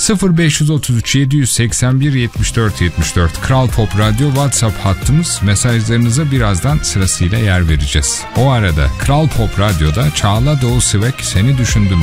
0533 781 74 74 Kral Pop Radyo WhatsApp hattımız. Mesajlarınıza birazdan sırasıyla yer vereceğiz. O arada Kral Pop Radyo'da Çağla Doğu Sıvek Seni Düşündüm